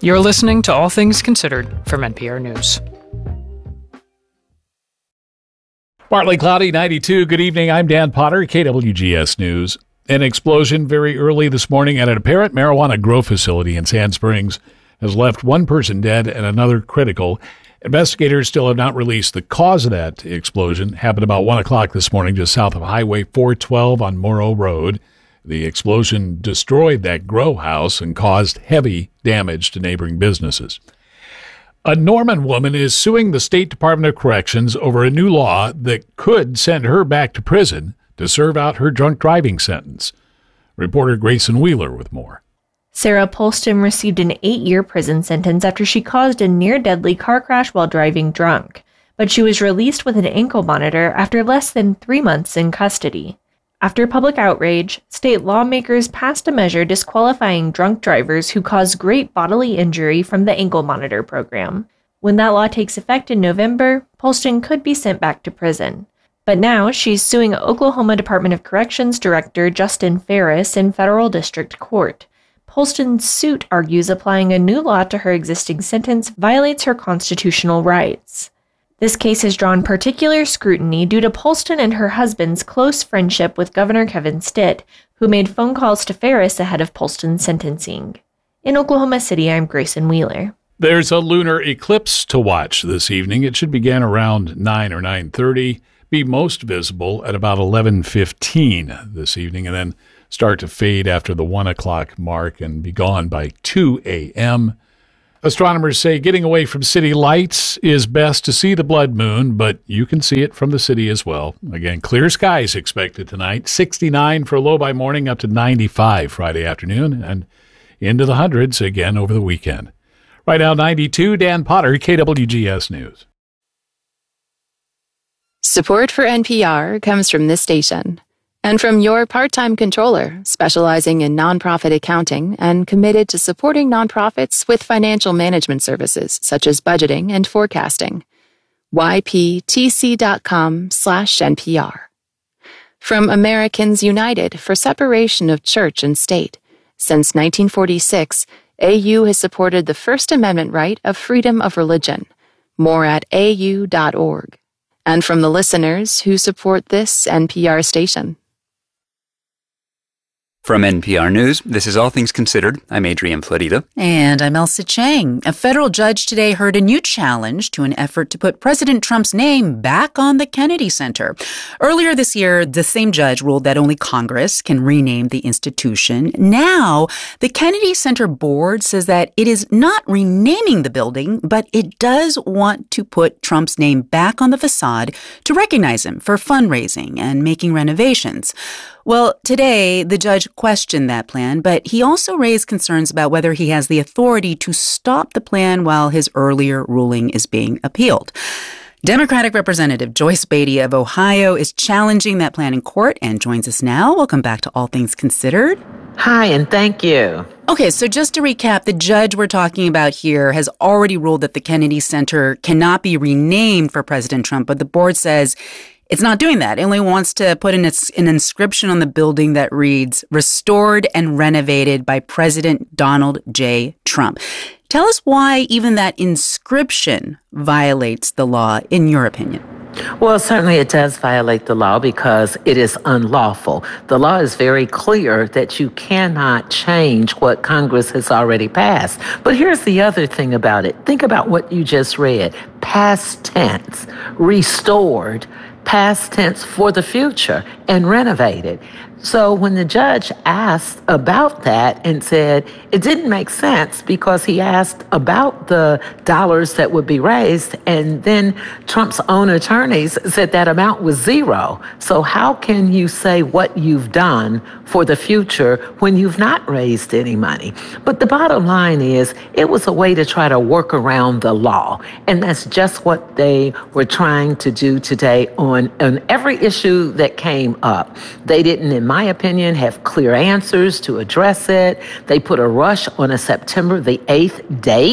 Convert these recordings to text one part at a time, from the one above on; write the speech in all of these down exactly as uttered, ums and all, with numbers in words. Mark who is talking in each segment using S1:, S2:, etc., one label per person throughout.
S1: You're listening to All Things Considered from N P R News.
S2: Partly cloudy, ninety-two. Good evening. I'm Dan Potter, K W G S News. An explosion very early this morning at an apparent marijuana grow facility in Sand Springs has left one person dead and another critical. Investigators still have not released the cause of that explosion. It happened about one o'clock this morning just south of Highway four twelve on Morrow Road. The explosion destroyed that grow house and caused heavy damage to neighboring businesses. A Norman woman is suing the State Department of Corrections over a new law that could send her back to prison to serve out her drunk driving sentence. Reporter Grayson Wheeler with more.
S3: Sarah Polston received an eight-year prison sentence after she caused a near-deadly car crash while driving drunk, but she was released with an ankle monitor after less than three months in custody. After public outrage, state lawmakers passed a measure disqualifying drunk drivers who cause great bodily injury from the ankle monitor program. When that law takes effect in November, Polston could be sent back to prison. But now she's suing Oklahoma Department of Corrections Director Justin Ferris in federal district court. Polston's suit argues applying a new law to her existing sentence violates her constitutional rights. This case has drawn particular scrutiny due to Polston and her husband's close friendship with Governor Kevin Stitt, who made phone calls to Ferris ahead of Polston's sentencing. In Oklahoma City, I'm Grayson Wheeler.
S2: There's a lunar eclipse to watch this evening. It should begin around nine or nine thirty, be most visible at about eleven fifteen this evening, and then start to fade after the one o'clock mark and be gone by two a.m. Astronomers say getting away from city lights is best to see the blood moon, but you can see it from the city as well. Again, clear skies expected tonight. sixty-nine for a low by morning, up to ninety-five Friday afternoon, and into the hundreds again over the weekend. Right now, ninety-two, Dan Potter, K W G S News.
S4: Support for N P R comes from this station. And from your part-time controller, specializing in nonprofit accounting and committed to supporting nonprofits with financial management services such as budgeting and forecasting. Y P T C dot com slash N P R. From Americans United for Separation of Church and State. Since nineteen forty-six, A U has supported the First Amendment right of freedom of religion. More at A U dot org. And from the listeners who support this N P R station.
S5: From N P R News, this is All Things Considered. I'm Adrian Florida.
S6: And I'm Elsa Chang. A federal judge today heard a new challenge to an effort to put President Trump's name back on the Kennedy Center. Earlier this year, the same judge ruled that only Congress can rename the institution. Now, the Kennedy Center board says that it is not renaming the building, but it does want to put Trump's name back on the facade to recognize him for fundraising and making renovations. Well, today, the judge questioned that plan, but he also raised concerns about whether he has the authority to stop the plan while his earlier ruling is being appealed. Democratic Representative Joyce Beatty of Ohio is challenging that plan in court and joins us now. Welcome back to All Things Considered.
S7: Hi, and thank you.
S6: Okay, so just to recap, the judge we're talking about here has already ruled that the Kennedy Center cannot be renamed for President Trump, but the board says it's not doing that. It only wants to put an, an inscription on the building that reads, "Restored and renovated by President Donald J. Trump." Tell us why even that inscription violates the law, in your opinion.
S7: Well, certainly it does violate the law because it is unlawful. The law is very clear that you cannot change what Congress has already passed. But here's the other thing about it. Think about what you just read. Past tense, restored, past tense for the future, and renovated. So when the judge asked about that and said it didn't make sense because he asked about the dollars that would be raised, and then Trump's own attorneys said that amount was zero. So how can you say what you've done for the future when you've not raised any money? But the bottom line is it was a way to try to work around the law. And that's just what they were trying to do today on, on every issue that came up. They didn't, in my opinion, have clear answers to address it. They put a rush on a September the eighth date.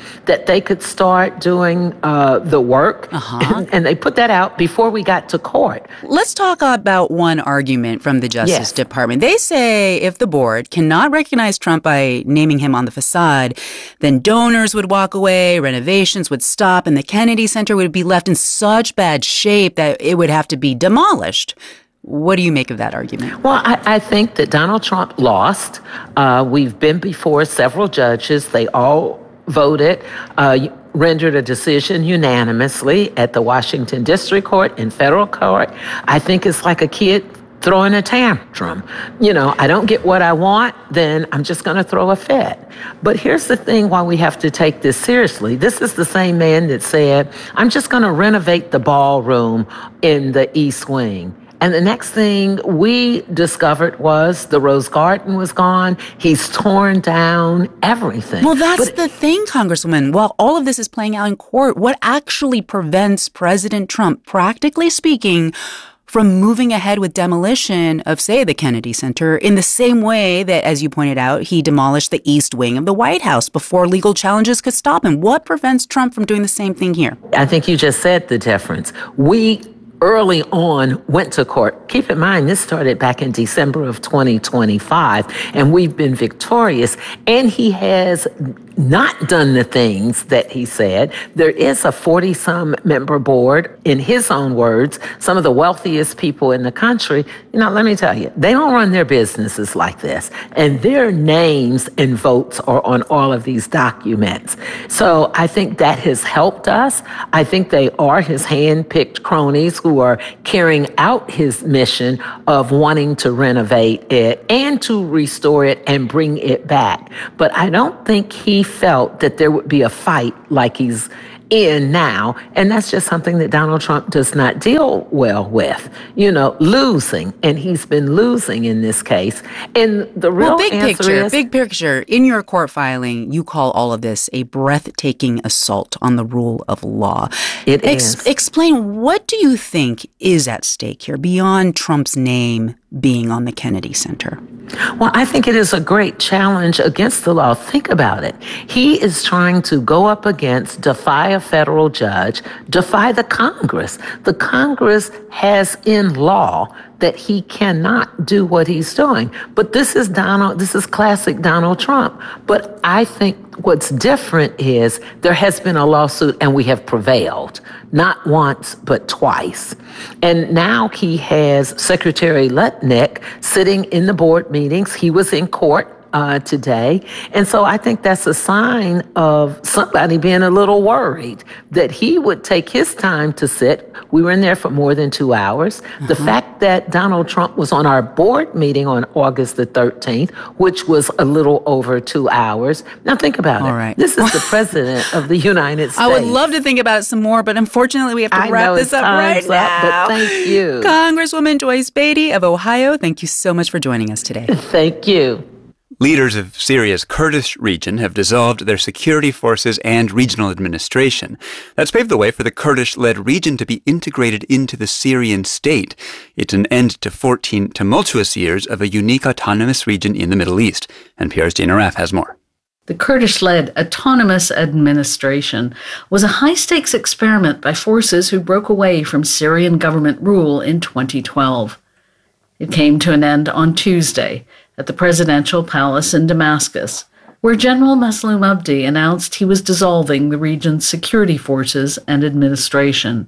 S7: that they could start doing uh, the work. Uh-huh. And, and they put that out before we got to court.
S6: Let's talk about one argument from the Justice
S7: Yes.
S6: Department. They say if the board cannot recognize Trump by naming him on the facade, then donors would walk away, renovations would stop, and the Kennedy Center would be left in such bad shape that it would have to be demolished. What do you make of that argument?
S7: Well, I, I think that Donald Trump lost. Uh, we've been before several judges. They all voted, uh, rendered a decision unanimously at the Washington District Court and federal court. I think it's like a kid throwing a tantrum. You know, I don't get what I want, then I'm just going to throw a fit. But here's the thing why we have to take this seriously. This is the same man that said, I'm just going to renovate the ballroom in the East Wing. And the next thing we discovered was the Rose Garden was gone. He's torn down everything.
S6: Well, that's
S7: but,
S6: the thing, Congresswoman. While all of this is playing out in court, what actually prevents President Trump, practically speaking, from moving ahead with demolition of, say, the Kennedy Center in the same way that, as you pointed out, he demolished the East Wing of the White House before legal challenges could stop him? What prevents Trump from doing the same thing here?
S7: I think you just said the difference. We early on went to court. Keep in mind, this started back in December of twenty twenty-five, and we've been victorious. And he has not done the things that he said. There is a forty-some member board, in his own words, some of the wealthiest people in the country. You know, let me tell you, they don't run their businesses like this. And their names and votes are on all of these documents. So I think that has helped us. I think they are his hand-picked cronies who are carrying out his mission of wanting to renovate it and to restore it and bring it back. But I don't think he felt that there would be a fight like he's in now. And that's just something that Donald Trump does not deal well with, you know, losing. And he's been losing in this case. And the real
S6: well, big
S7: answer
S6: picture,
S7: is,
S6: big picture. In your court filing, you call all of this a breathtaking assault on the rule of law.
S7: It
S6: Ex-
S7: is.
S6: Explain, what do you think is at stake here beyond Trump's name being on the Kennedy Center?
S7: Well, I think it is a great challenge against the law. Think about it. He is trying to go up against, defy a federal judge, defy the Congress. The Congress has in law that he cannot do what he's doing. But this is Donald, this is classic Donald Trump. But I think what's different is there has been a lawsuit and we have prevailed, not once, but twice. And now he has Secretary Lutnick sitting in the board meetings. He was in court Uh, today. And so I think that's a sign of somebody being a little worried that he would take his time to sit. We were in there for more than two hours. Mm-hmm. The fact that Donald Trump was on our board meeting on August the thirteenth, which was a little over two hours. Now think about
S6: All
S7: it.
S6: Right.
S7: This is the president of the United States.
S6: I would love to think about it some more, but unfortunately we have to
S7: I
S6: wrap
S7: know
S6: this up right
S7: up,
S6: now.
S7: But thank you.
S6: Congresswoman Joyce Beatty of Ohio, thank you so much for joining us today.
S7: Thank you.
S5: Leaders of Syria's Kurdish region have dissolved their security forces and regional administration. That's paved the way for the Kurdish-led region to be integrated into the Syrian state. It's an end to fourteen tumultuous years of a unique autonomous region in the Middle East. N P R's Dana Raff has more.
S8: The Kurdish-led autonomous administration was a high-stakes experiment by forces who broke away from Syrian government rule in twenty twelve. It came to an end on Tuesday at the presidential palace in Damascus, where General Masloum Abdi announced he was dissolving the region's security forces and administration.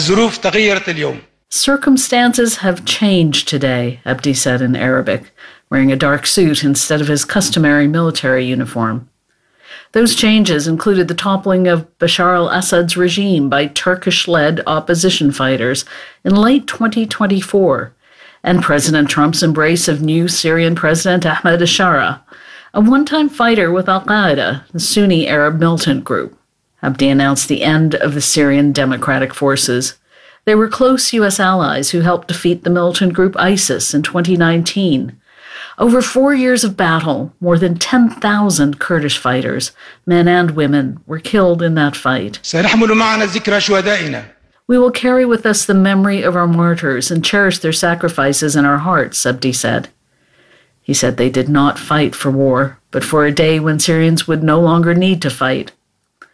S8: Circumstances have changed today, Abdi said in Arabic, wearing a dark suit instead of his customary military uniform. Those changes included the toppling of Bashar al-Assad's regime by Turkish-led opposition fighters in late twenty twenty-four, and President Trump's embrace of new Syrian President Ahmed al-Shara, a one-time fighter with al-Qaeda, the Sunni Arab militant group. Abdi announced the end of the Syrian Democratic Forces. They were close U S allies who helped defeat the militant group ISIS in twenty nineteen. Over four years of battle, more than ten thousand Kurdish fighters, men and women, were killed in that fight. We will carry with us the memory of our martyrs and cherish their sacrifices in our hearts, Abdi said. He said they did not fight for war, but for a day when Syrians would no longer need to fight.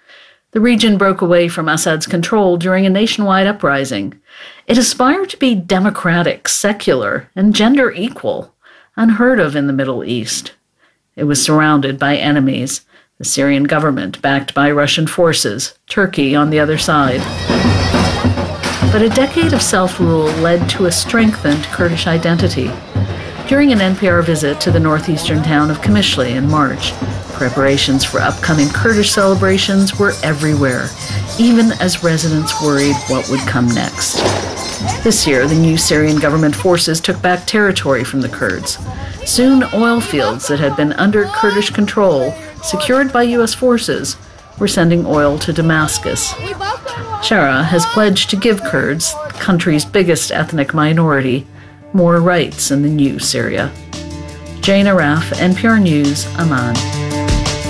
S8: The region broke away from Assad's control during a nationwide uprising. It aspired to be democratic, secular, and gender equal, unheard of in the Middle East. It was surrounded by enemies, the Syrian government backed by Russian forces, Turkey on the other side. But a decade of self-rule led to a strengthened Kurdish identity. During an N P R visit to the northeastern town of Qamishli in March, preparations for upcoming Kurdish celebrations were everywhere, even as residents worried what would come next. This year, the new Syrian government forces took back territory from the Kurds. Soon, oil fields that had been under Kurdish control, secured by U S forces, were sending oil to Damascus. Shara has pledged to give Kurds, the country's biggest ethnic minority, more rights in the new Syria. Jane Araf, N P R News, Amman.